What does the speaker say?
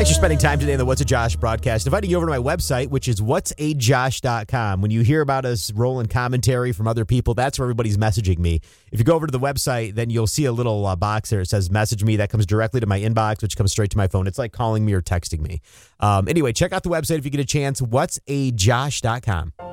Thanks for spending time today on the What's a Josh broadcast. Inviting you over to my website, which is whatsajosh.com. When you hear about us rolling commentary from other people, that's where everybody's messaging me. If you go over to the website, then you'll see a little box there. It says message me. That comes directly to my inbox, which comes straight to my phone. It's like calling me or texting me. Anyway, check out the website if you get a chance. Whatsajosh.com.